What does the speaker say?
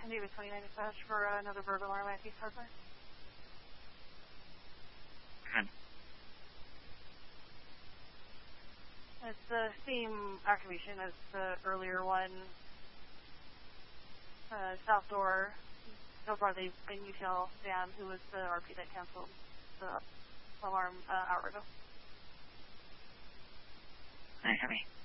David 29 dispatch for another burglar alarm at East Hardware. Good. It's the same activation as the earlier one. South door. So far they've been UTL Dan, who was the RP that canceled the alarm an hour ago. Hey, Heavy.